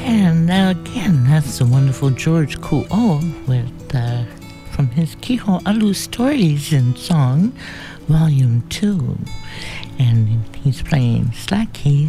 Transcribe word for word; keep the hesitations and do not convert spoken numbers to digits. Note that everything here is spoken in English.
And uh, again, that's the wonderful George Kuo with uh, from his Kiho Alu Stories in Song, Volume two. And he's playing slack keys